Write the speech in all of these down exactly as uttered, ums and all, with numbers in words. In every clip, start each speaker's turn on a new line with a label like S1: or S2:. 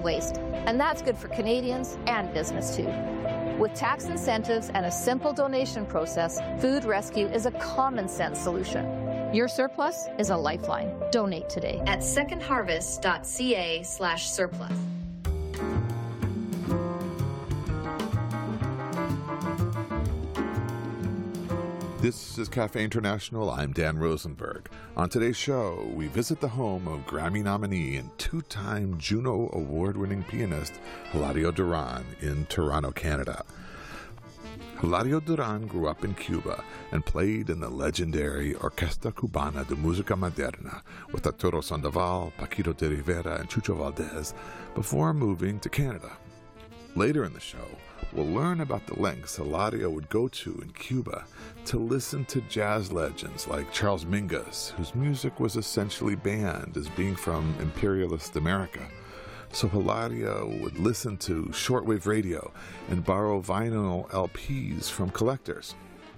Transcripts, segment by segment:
S1: waste. And that's good for Canadians and business too. With tax incentives and a simple donation process, Food Rescue is a common sense solution. Your surplus is a lifeline. Donate today at secondharvest.ca slash surplus.
S2: This is Cafe International. I'm Dan Rosenberg. On today's show, we visit the home of Grammy nominee and two-time Juno Award-winning pianist Hilario Duran in Toronto, Canada. Hilario Duran grew up in Cuba and played in the legendary Orquesta Cubana de Música Moderna with Arturo Sandoval, Paquito de Rivera, and Chucho Valdez before moving to Canada. Later in the show, we'll learn about the lengths Hilario would go to in Cuba to listen to jazz legends like Charles Mingus, whose music was essentially banned as being from imperialist America. So Hilario would listen to shortwave radio and borrow vinyl L Ps from collectors.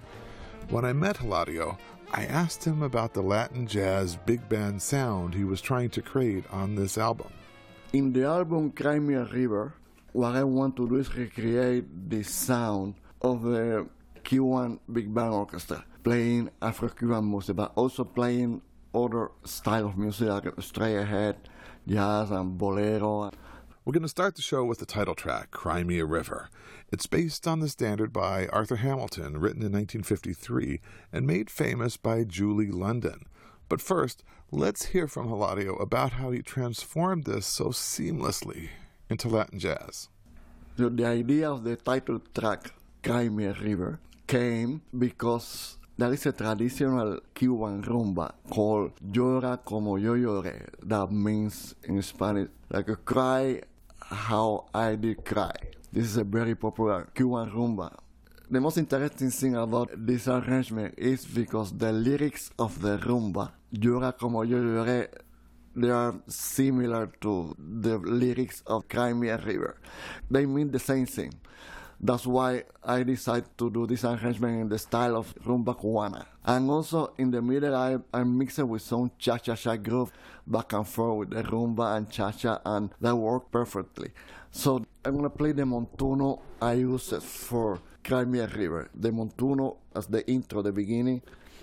S2: When I met Hilario, I asked him about the Latin jazz big band sound he was trying to create on this album.
S3: In the album Cry Me a River, what I want to do is recreate the sound of the Cuban big band orchestra, playing Afro-Cuban music, but also playing other style of music like straight ahead, jazz and bolero.
S2: We're going to start the show with the title track, Cry Me a River. It's based on the standard by Arthur Hamilton, written in nineteen fifty-three, and made famous by Julie London. But first, let's hear from Hilario about how he transformed this so seamlessly into Latin jazz.
S3: So the idea of the title track, Cry Me a River, came because there is a traditional Cuban rumba called Llora como yo lloré. That means in Spanish, like a cry how I did cry. This is a very popular Cuban rumba. The most interesting thing about this arrangement is because the lyrics of the rumba, Llora como yo lloré, they are similar to the lyrics of Cry Me a River. They mean the same thing. That's why I decided to do this arrangement in the style of rumba cubana. And also in the middle, I, I mix it with some cha-cha-cha groove back and forth with the rumba and cha-cha, and that worked perfectly. So I'm going to play the montuno I used for Cry Me a River. The montuno, as the intro, the beginning,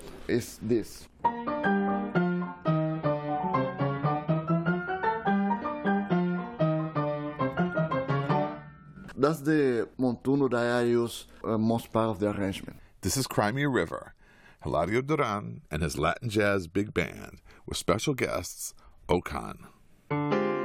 S3: is this. That's the montuno that I use uh, most part of the arrangement.
S2: This is Cry Me a River, Hilario Duran and his Latin Jazz Big Band with special guests, Okan.